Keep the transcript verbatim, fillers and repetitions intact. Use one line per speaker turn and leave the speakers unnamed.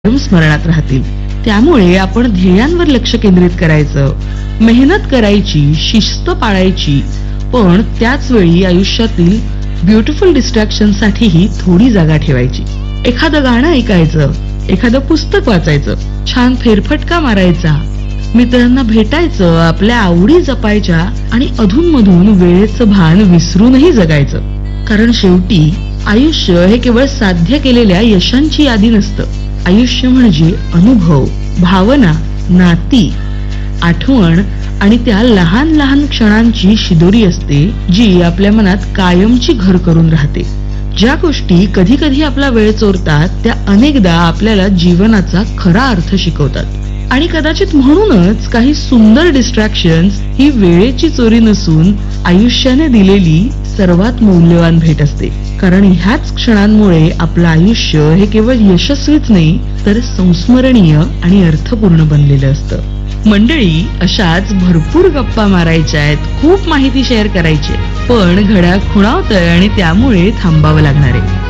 स्मरणात राहतील। त्यामुळे आपण ध्येयांवर लक्ष केंद्रित करायचं, मेहनत करायची, शिस्त पाळायची, पण त्याच वेळी आयुष्यातील ब्युटिफुल डिस्ट्रॅक्शन साठीही थोडी जागा ठेवायची। एखादं गाणं ऐकायचं, एखादं पुस्तक वाचायचं, छान फेरफटका मारायचा, मित्रांना भेटायचं, आपल्या आवडी जपायच्या आणि अधूनमधून वेळेचं भान विसरूनही जगायचं। कारण शेवटी आयुष्य हे केवळ साध्य केलेल्या यशांची यादी नसतं। आयुष्य म्हणजे अनुभव, भावना, नाती, आठवण आणि त्या लहान लहान क्षणांची शिदोरी असते, जी आपल्या मनात कायमची घर करून राहते। ज्या गोष्टी कधी कधी आपला वेळ चोरतात त्या अनेकदा आपल्याला जीवनाचा खरा अर्थ शिकवतात। आणि कदाचित म्हणूनच काही सुंदर डिस्ट्रॅक्शन्स ही वेळेची चोरी नसून आयुष्याने दिलेली सर्वात मौल्यवान भेट असते। कारण ह्याच क्षणांमुळे आपलं आयुष्य हे केवळ यशस्वीच नाही तर संस्मरणीय आणि अर्थपूर्ण बनलेलं असतं। मंडळी, अशाच भरपूर गप्पा मारायच्या आहेत, खूप माहिती शेअर करायची, पण घड्याळ खुणावतंय आणि त्यामुळे थांबावं लागणार आहे।